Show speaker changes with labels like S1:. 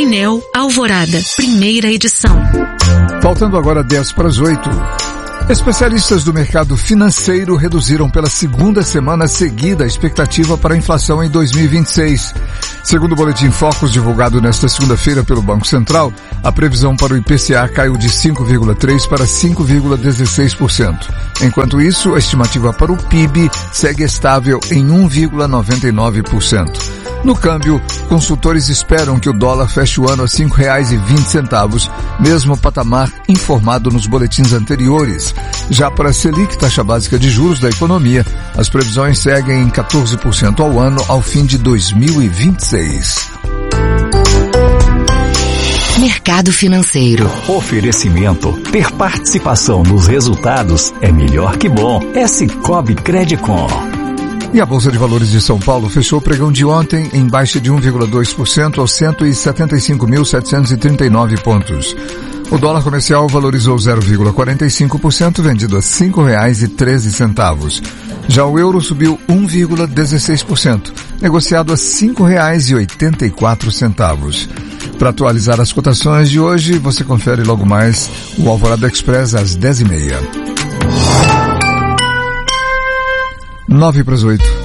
S1: Painel Alvorada, primeira edição.
S2: Faltando agora 7:50. Especialistas do mercado financeiro reduziram pela segunda semana seguida a expectativa para a inflação em 2026. Segundo o Boletim Focus divulgado nesta segunda-feira pelo Banco Central, a previsão para o IPCA caiu de 5,3% para 5,16%. Enquanto isso, a estimativa para o PIB segue estável em 1,99%. No câmbio, consultores esperam que o dólar feche o ano a R$ 5,20, mesmo patamar informado nos boletins anteriores. Já para a Selic, taxa básica de juros da economia, as previsões seguem em 14% ao ano ao fim de 2026.
S3: Mercado financeiro.
S4: Oferecimento. Ter participação nos resultados é melhor que bom. É Sicoob Credicom.
S2: E a Bolsa de Valores de São Paulo fechou o pregão de ontem em baixa de 1,2% aos 175.739 pontos. O dólar comercial valorizou 0,45%, vendido a R$ 5,13. Já o euro subiu 1,16%, negociado a R$ 5,84. Para atualizar as cotações de hoje, você confere logo mais o Alvorada Express às 10h30. 7:50.